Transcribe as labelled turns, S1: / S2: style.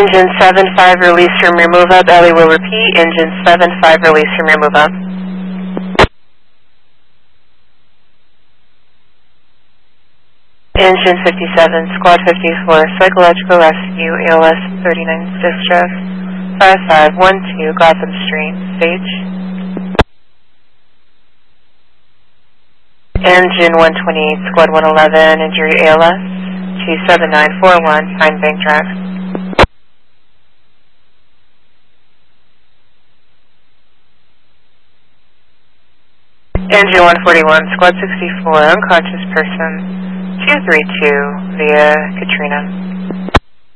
S1: Engine 7-5 release from your move up. Ellie will repeat. Engine 7-5 release from your move up. Engine 57, Squad 54, Psychological Rescue, ALS 39 distress, 5512 Gotham Street, stage. Engine 128, Squad 111, injury ALS, 27941, Pine Bank Drive. Engine 141, Squad 64, unconscious person, 232 via Katrina.